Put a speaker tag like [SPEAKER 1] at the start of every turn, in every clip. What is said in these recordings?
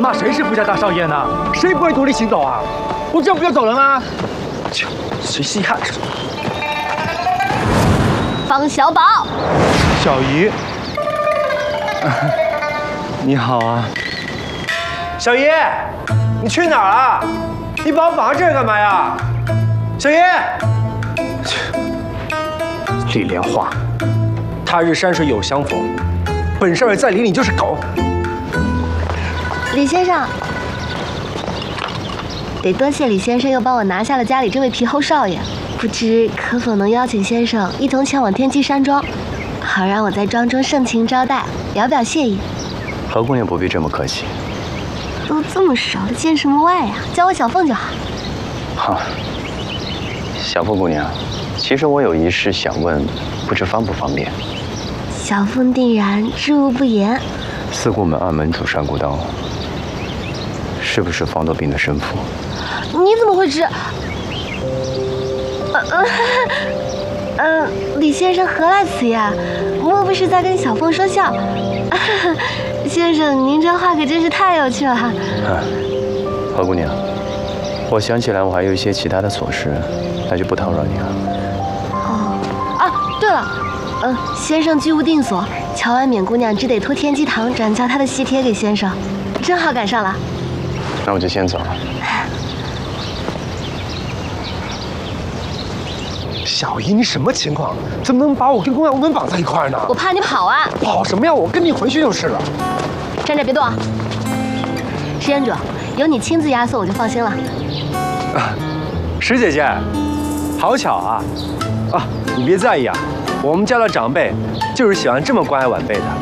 [SPEAKER 1] 怕谁是富家大少爷呢？谁不会独立行走啊？我这样不就走了吗？切，谁稀罕？
[SPEAKER 2] 方小宝，
[SPEAKER 1] 小姨，你好啊。小姨，你去哪儿了？你把我绑在这儿干嘛呀？小姨，李莲花，他日山水有相逢，本少爷再理你就是狗。
[SPEAKER 2] 李先生，得多谢李先生又帮我拿下了家里这位皮厚少爷。不知可否能邀请先生一同前往天机山庄，好让我在庄中盛情招待，表表谢意。
[SPEAKER 3] 何姑娘不必这么客气。
[SPEAKER 2] 都这么熟了，见什么外呀？叫我小凤就好。
[SPEAKER 3] 好，小凤姑娘，其实我有一事想问，不知方不方便？
[SPEAKER 2] 小凤定然，知无不言。
[SPEAKER 3] 四顾门二门主单孤刀，是不是方多斌的生父？
[SPEAKER 2] 你怎么会知？李先生何来此言？莫不是在跟小凤说笑？先生，您这话可真是太有趣了。
[SPEAKER 3] 何姑娘，我想起来我还有一些其他的琐事，那就不叨扰你了。
[SPEAKER 2] 对了，先生居无定所，乔安冕姑娘只得托天机堂转交她的喜帖给先生，正好赶上了。
[SPEAKER 3] 那我就先走了。
[SPEAKER 1] 小姨，你什么情况？怎么能把我跟公安无门绑在一块儿呢？
[SPEAKER 2] 我怕你跑啊！
[SPEAKER 1] 跑什么呀？我跟你回去就是了。
[SPEAKER 2] 站着别动啊！石彦主，有你亲自押送，我就放心了。
[SPEAKER 1] 石姐姐，好巧啊！你别在意啊，我们家的长辈就是喜欢这么关爱晚辈的。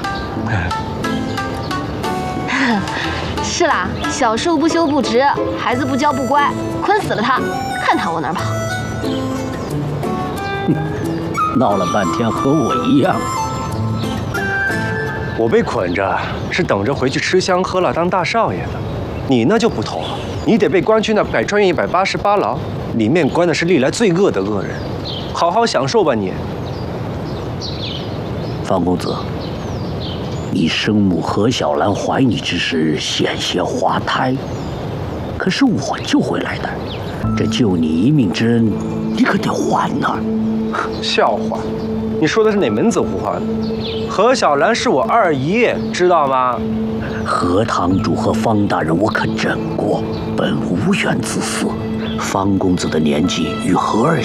[SPEAKER 2] 是啦，小树不修不直，孩子不教不乖，困死了他，看他往哪儿跑。
[SPEAKER 4] 闹了半天和我一样。
[SPEAKER 1] 我被捆着是等着回去吃香喝辣当大少爷的，你呢就不同了，你得被关去那百川院188牢，里面关的是历来最恶的恶人，好好享受吧你。
[SPEAKER 4] 方公子，你生母何小兰怀你之时险些滑胎，可是我救回来的，这救你一命之恩，你可得还呐！
[SPEAKER 1] 笑话，你说的是哪门子胡话呢？何小兰是我二姨，知道吗？
[SPEAKER 4] 何堂主和方大人我可诊过，本无缘自私。方公子的年纪与何儿